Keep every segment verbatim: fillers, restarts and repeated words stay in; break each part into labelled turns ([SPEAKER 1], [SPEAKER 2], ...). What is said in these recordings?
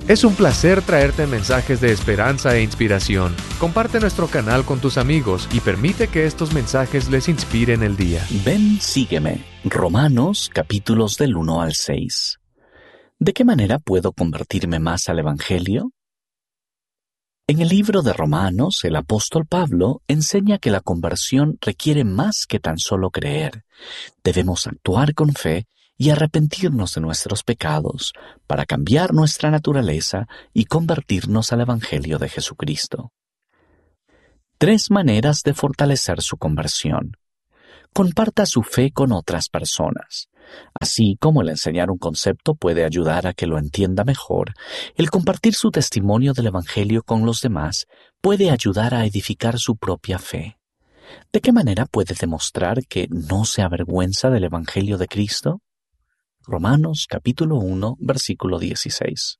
[SPEAKER 1] Es un placer traerte mensajes de esperanza e inspiración. Comparte nuestro canal con tus amigos y permite que estos mensajes les inspiren el día.
[SPEAKER 2] Ven, sígueme. Romanos, capítulos del uno al seis. ¿De qué manera puedo convertirme más al Evangelio? En el libro de Romanos, el apóstol Pablo enseña que la conversión requiere más que tan solo creer. Debemos actuar con fe y arrepentirnos de nuestros pecados para cambiar nuestra naturaleza y convertirnos al Evangelio de Jesucristo. Tres maneras de fortalecer su conversión. Comparta su fe con otras personas. Así como el enseñar un concepto puede ayudar a que lo entienda mejor, el compartir su testimonio del Evangelio con los demás puede ayudar a edificar su propia fe. ¿De qué manera puede demostrar que no se avergüenza del Evangelio de Cristo? Romanos capítulo uno, versículo dieciséis.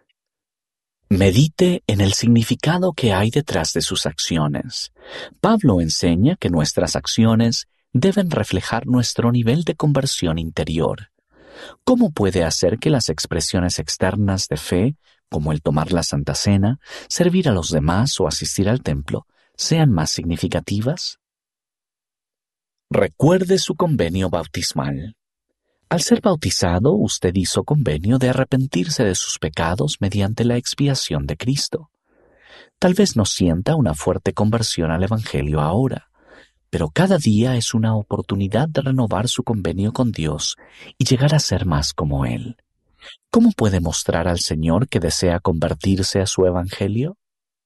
[SPEAKER 2] Medite en el significado que hay detrás de sus acciones. Pablo enseña que nuestras acciones deben reflejar nuestro nivel de conversión interior. ¿Cómo puede hacer que las expresiones externas de fe, como el tomar la Santa Cena, servir a los demás o asistir al templo, sean más significativas? Recuerde su convenio bautismal. Al ser bautizado, usted hizo convenio de arrepentirse de sus pecados mediante la expiación de Cristo. Tal vez no sienta una fuerte conversión al Evangelio ahora, pero cada día es una oportunidad de renovar su convenio con Dios y llegar a ser más como Él. ¿Cómo puede mostrar al Señor que desea convertirse a su Evangelio?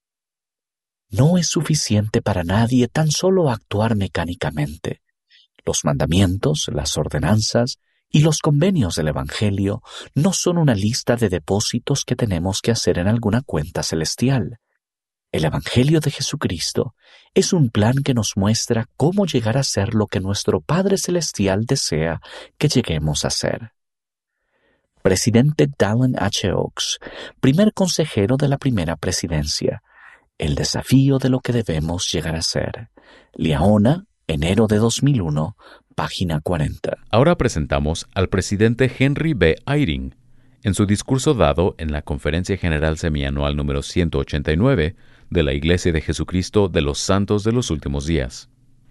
[SPEAKER 2] No es suficiente para nadie tan solo actuar mecánicamente. Los mandamientos, las ordenanzas y los convenios del Evangelio no son una lista de depósitos que tenemos que hacer en alguna cuenta celestial. El Evangelio de Jesucristo es un plan que nos muestra cómo llegar a ser lo que nuestro Padre Celestial desea que lleguemos a ser. Presidente Dallin H. Oaks, primer consejero de la primera presidencia. El desafío de lo que debemos llegar a ser. Liahona, enero de dos mil uno, página cuarenta.
[SPEAKER 3] Ahora presentamos al presidente Henry B. Eyring en su discurso dado en la Conferencia General Semianual número ciento ochenta y nueve de la Iglesia de Jesucristo de los Santos de los Últimos Días.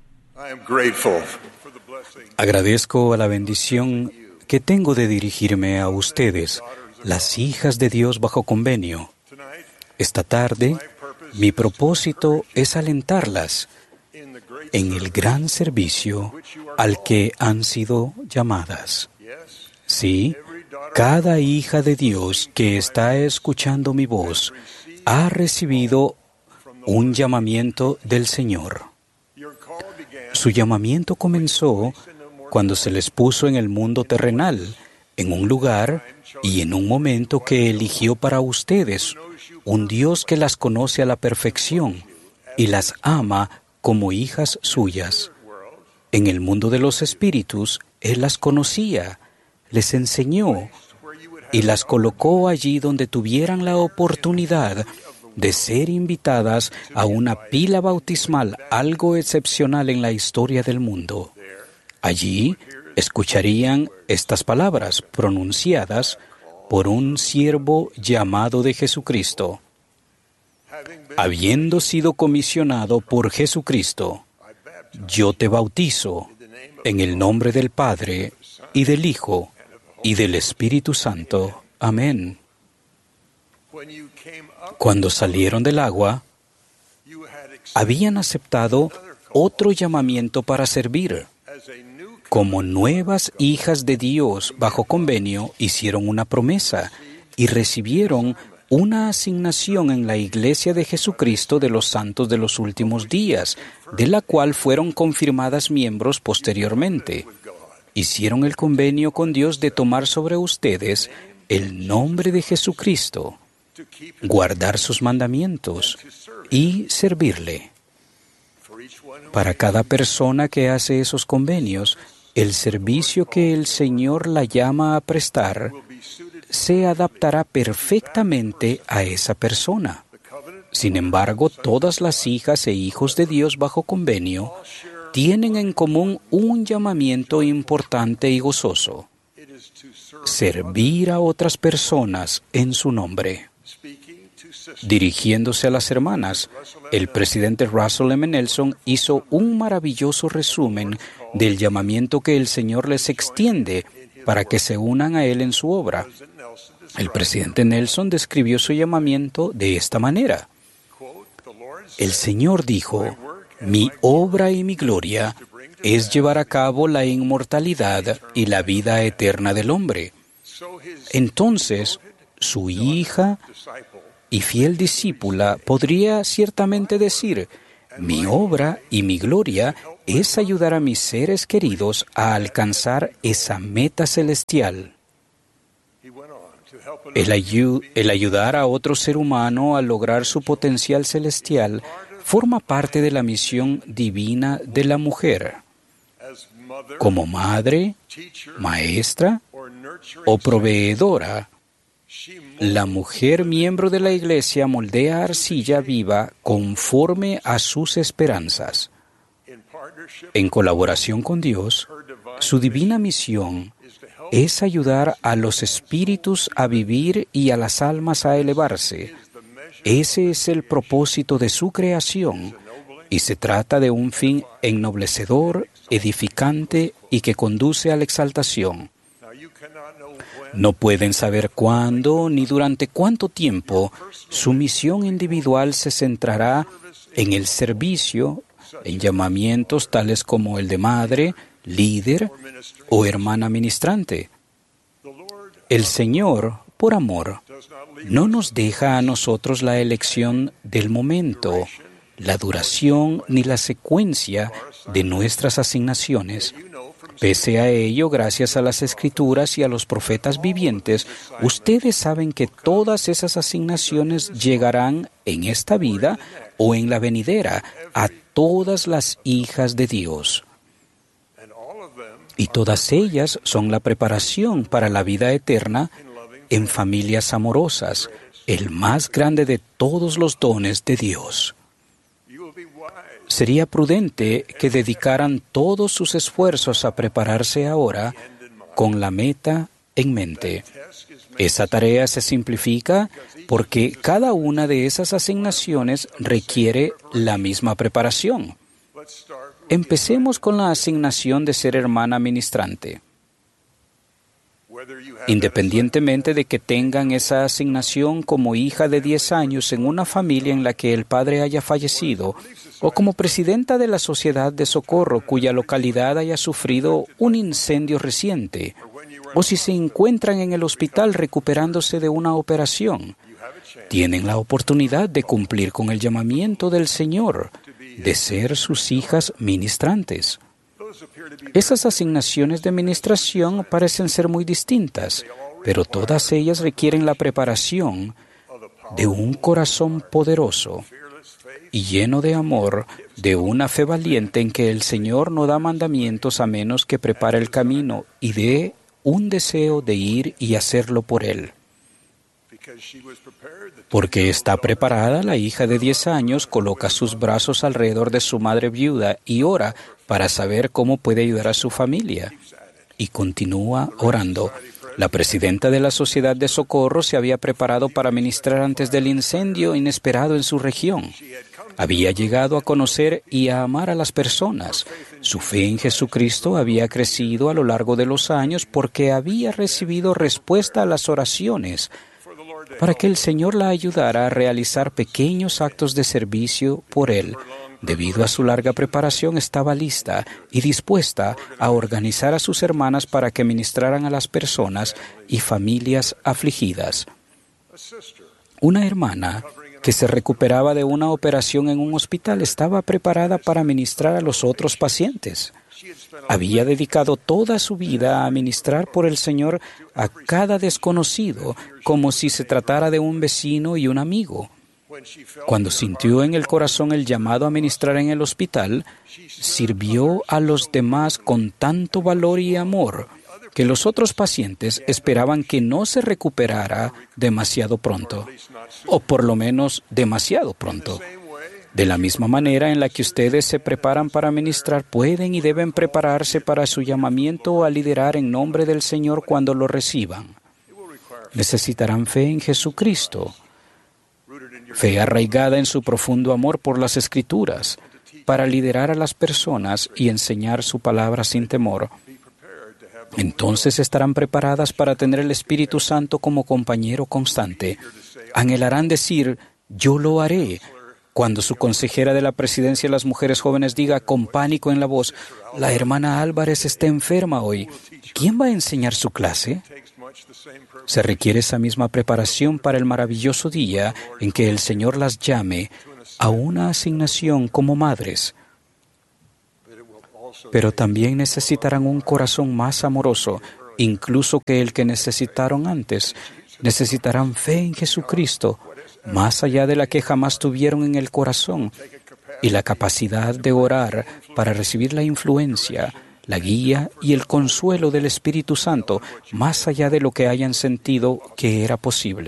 [SPEAKER 4] Agradezco a la bendición que tengo de dirigirme a ustedes, las hijas de Dios bajo convenio. Esta tarde, mi propósito es alentarlas en el gran servicio al que han sido llamadas. Sí, cada hija de Dios que está escuchando mi voz ha recibido un llamamiento del Señor. Su llamamiento comenzó cuando se les puso en el mundo terrenal, en un lugar y en un momento que eligió para ustedes, un Dios que las conoce a la perfección y las ama como hijas suyas. En el mundo de los espíritus, Él las conocía, les enseñó y las colocó allí donde tuvieran la oportunidad de ser invitadas a una pila bautismal algo excepcional en la historia del mundo. Allí escucharían estas palabras pronunciadas por un siervo llamado de Jesucristo. Habiendo sido comisionado por Jesucristo, yo te bautizo en el nombre del Padre, y del Hijo, y del Espíritu Santo. Amén. Cuando salieron del agua, habían aceptado otro llamamiento para servir. Como nuevas hijas de Dios bajo convenio, hicieron una promesa y recibieron una asignación en la Iglesia de Jesucristo de los Santos de los Últimos Días, de la cual fueron confirmadas miembros posteriormente. Hicieron el convenio con Dios de tomar sobre ustedes el nombre de Jesucristo, guardar sus mandamientos y servirle. Para cada persona que hace esos convenios, el servicio que el Señor la llama a prestar se adaptará perfectamente a esa persona. Sin embargo, todas las hijas e hijos de Dios bajo convenio tienen en común un llamamiento importante y gozoso: servir a otras personas en su nombre. Dirigiéndose a las hermanas, el presidente Russell M. Nelson hizo un maravilloso resumen del llamamiento que el Señor les extiende para que se unan a Él en su obra. El presidente Nelson describió su llamamiento de esta manera. El Señor dijo, «Mi obra y mi gloria es llevar a cabo la inmortalidad y la vida eterna del hombre». Entonces, su hija y fiel discípula podría ciertamente decir, «Mi obra y mi gloria es ayudar a mis seres queridos a alcanzar esa meta celestial». El, ayu- el ayudar a otro ser humano a lograr su potencial celestial forma parte de la misión divina de la mujer. Como madre, maestra o proveedora, la mujer miembro de la Iglesia moldea arcilla viva conforme a sus esperanzas. En colaboración con Dios, su divina misión es ayudar a los espíritus a vivir y a las almas a elevarse. Ese es el propósito de su creación y se trata de un fin ennoblecedor, edificante y que conduce a la exaltación. No pueden saber cuándo ni durante cuánto tiempo su misión individual se centrará en el servicio, en llamamientos tales como el de madre, líder o hermana ministrante. El Señor, por amor, no nos deja a nosotros la elección del momento, la duración ni la secuencia de nuestras asignaciones. Pese a ello, gracias a las Escrituras y a los profetas vivientes, ustedes saben que todas esas asignaciones llegarán en esta vida o en la venidera a todas las hijas de Dios. Y todas ellas son la preparación para la vida eterna en familias amorosas, el más grande de todos los dones de Dios. Sería prudente que dedicaran todos sus esfuerzos a prepararse ahora con la meta en mente. Esa tarea se simplifica porque cada una de esas asignaciones requiere la misma preparación. Empecemos con la asignación de ser hermana ministrante. Independientemente de que tengan esa asignación como hija de diez años en una familia en la que el padre haya fallecido, o como presidenta de la Sociedad de Socorro cuya localidad haya sufrido un incendio reciente, o si se encuentran en el hospital recuperándose de una operación, tienen la oportunidad de cumplir con el llamamiento del Señor, de ser sus hijas ministrantes. Esas asignaciones de ministración parecen ser muy distintas, pero todas ellas requieren la preparación de un corazón poderoso y lleno de amor, de una fe valiente en que el Señor no da mandamientos a menos que prepare el camino y dé un deseo de ir y hacerlo por Él. Porque está preparada, la hija de diez años coloca sus brazos alrededor de su madre viuda y ora para saber cómo puede ayudar a su familia. Y continúa orando. La presidenta de la Sociedad de Socorro se había preparado para ministrar antes del incendio inesperado en su región. Había llegado a conocer y a amar a las personas. Su fe en Jesucristo había crecido a lo largo de los años porque había recibido respuesta a las oraciones para que el Señor la ayudara a realizar pequeños actos de servicio por Él. Debido a su larga preparación, estaba lista y dispuesta a organizar a sus hermanas para que ministraran a las personas y familias afligidas. Una hermana que se recuperaba de una operación en un hospital estaba preparada para ministrar a los otros pacientes. Había dedicado toda su vida a ministrar por el Señor a cada desconocido, como si se tratara de un vecino y un amigo. Cuando sintió en el corazón el llamado a ministrar en el hospital, sirvió a los demás con tanto valor y amor que los otros pacientes esperaban que no se recuperara demasiado pronto, o por lo menos demasiado pronto. De la misma manera en la que ustedes se preparan para ministrar, pueden y deben prepararse para su llamamiento a liderar en nombre del Señor cuando lo reciban. Necesitarán fe en Jesucristo, fe arraigada en su profundo amor por las Escrituras, para liderar a las personas y enseñar su palabra sin temor. Entonces estarán preparadas para tener el Espíritu Santo como compañero constante. Anhelarán decir, yo lo haré. Cuando su consejera de la presidencia de las mujeres jóvenes diga con pánico en la voz, la hermana Álvarez está enferma hoy, ¿quién va a enseñar su clase? Se requiere esa misma preparación para el maravilloso día en que el Señor las llame a una asignación como madres. Pero también necesitarán un corazón más amoroso, incluso que el que necesitaron antes. Necesitarán fe en Jesucristo, más allá de la que jamás tuvieron en el corazón, y la capacidad de orar para recibir la influencia, la guía y el consuelo del Espíritu Santo, más allá de lo que hayan sentido que era posible.